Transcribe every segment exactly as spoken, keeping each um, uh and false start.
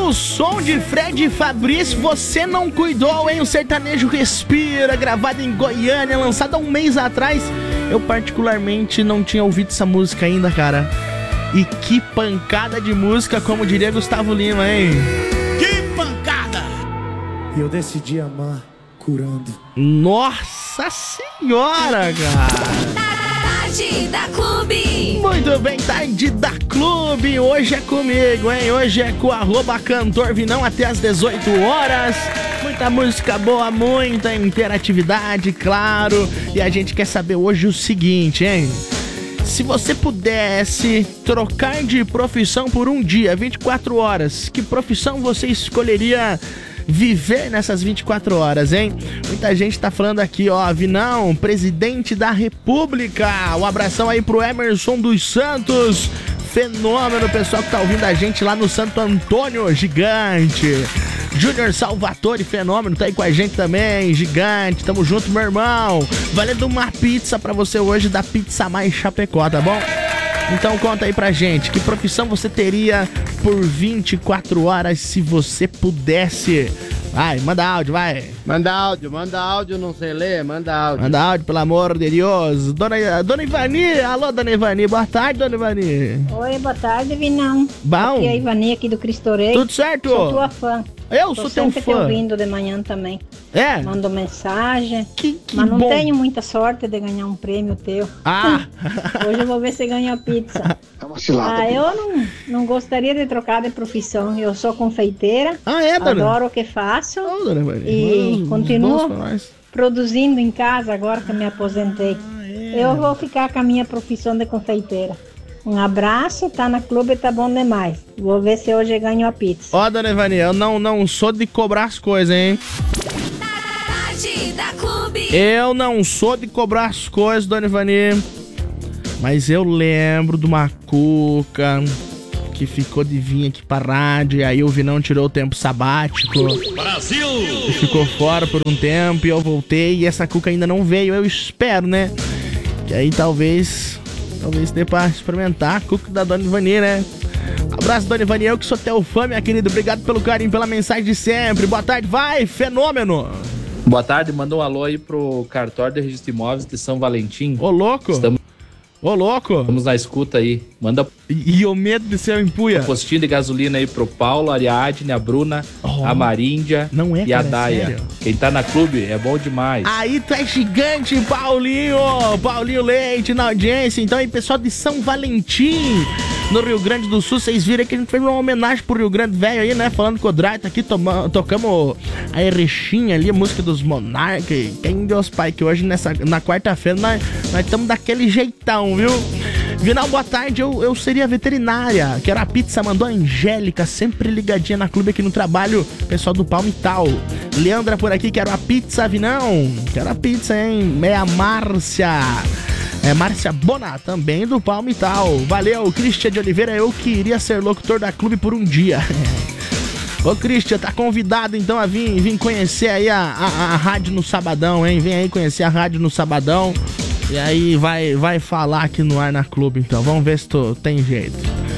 o som de Fred Fabrício, Você Não Cuidou, hein? O sertanejo Respira, gravado em Goiânia, lançado há um mês atrás. Eu particularmente não tinha ouvido essa música ainda, cara. E que pancada de música, como diria Gustavo Lima, hein? Que pancada! Eu decidi amar curando. Nossa senhora, cara! Tarde da Clube. Muito bem, Tarde da Clube. Hoje é comigo, hein? Hoje é com o arroba cantor Vinão até as dezoito horas. Muita música boa, muita interatividade, claro. E a gente quer saber hoje o seguinte, hein? Se você pudesse trocar de profissão por um dia, vinte e quatro horas, que profissão você escolheria viver nessas vinte e quatro horas, hein? Muita gente tá falando aqui, ó, Vinão, presidente da República. Um abração aí pro Emerson dos Santos. Fenômeno, pessoal que tá ouvindo a gente lá no Santo Antônio, gigante. Júnior Salvatore, fenômeno, tá aí com a gente também, gigante. Tamo junto, meu irmão. Valendo uma pizza pra você hoje da Pizza Mais Chapecó, tá bom? Então conta aí pra gente, que profissão você teria por vinte e quatro horas se você pudesse? Vai, manda áudio, vai. Manda áudio, manda áudio, não sei ler, manda áudio. Manda áudio, pelo amor de Deus. Dona, Dona Ivani, alô, Dona Ivani, boa tarde, Dona Ivani. Oi, boa tarde, Vinão. Bom. Aqui é a Ivani, aqui do Cristo Rei. Tudo certo? Sou tua fã. Eu Tô sou teu sempre fã. te ouvindo de manhã também. É? Mando mensagem. Que, que mas não bom. tenho muita sorte de ganhar um prêmio teu. Ah! Hoje eu vou ver se ganho a pizza. É uma cilada. Ah, eu não, não gostaria de trocar de profissão. Eu sou confeiteira. Ah, é, Dona? Adoro o que faço. Oh, Dona Ivani. E Manda continuo uns pra nós. produzindo em casa agora que eu me aposentei. é. Eu vou ficar com a minha profissão de confeiteira. Um abraço, tá na clube, tá bom demais. Vou ver se hoje eu ganho a pizza. Ó, Dona Ivani, eu não, não sou de cobrar as coisas, hein? Tarde da Clube. Eu não sou de cobrar as coisas, Dona Ivani. Mas eu lembro de uma cuca que ficou de vir aqui pra rádio. E aí o Vinão tirou o tempo sabático. Brasil! E ficou fora por um tempo e eu voltei. E essa cuca ainda não veio, eu espero, né? Que aí talvez... Talvez dê pra experimentar a cuca da Dona Ivani, né? Abraço, Dona Ivani, eu que sou teu fã, minha querida. Obrigado pelo carinho, pela mensagem de sempre. Boa tarde, vai, fenômeno! Boa tarde, manda um alô aí pro cartório de registro de imóveis de São Valentim. Ô, louco! Estamos, Ô, louco! estamos na escuta aí. Manda E, e o medo de ser empunha. um postinho de gasolina aí pro Paulo, a Ariadne, a Bruna, Oh, a Maríndia não é, e a cara, é Daia. sério? Quem tá na clube é bom demais. Aí tu é gigante, Paulinho! Paulinho Leite na audiência. Então aí, pessoal de São Valentim, no Rio Grande do Sul, vocês viram que a gente fez uma homenagem pro Rio Grande Velho aí, né? Falando com o Dry, tá aqui, toma, tocamos a Errechinha ali, a música dos Monark. Quem Deus Pai, que hoje nessa, na quarta-feira nós estamos daquele jeitão, viu? Vinal, boa tarde, eu, eu seria veterinária. Quero a pizza, mandou a Angélica, sempre ligadinha na clube aqui no trabalho. Pessoal do Palmital. Leandra por aqui, quero a pizza, Vinão. Quero a pizza, hein? É a Márcia. É Márcia Bona, também do Palmital. Valeu, Cristian de Oliveira, eu queria ser locutor da clube por um dia. Ô, Cristian, tá convidado então a vir, vir conhecer aí a, a, a rádio no sabadão, hein? Vem aí conhecer a rádio no sabadão. E aí vai, vai falar aqui no ar na clube, então. Vamos ver se tu tem jeito.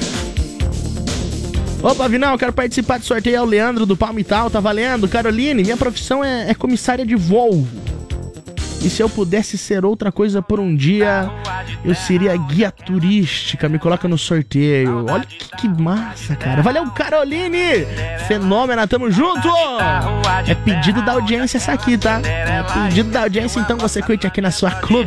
Opa, Vinão, quero participar do sorteio. É o Leandro do Palmital, tá valendo? Caroline, minha profissão é, é comissária de voo. E se eu pudesse ser outra coisa por um dia, eu seria guia turística. Me coloca no sorteio. Olha que, que massa, cara. Valeu, Caroline! Fenômena, tamo junto! É pedido da audiência essa aqui, tá? É pedido da audiência, então você curte aqui na sua clube.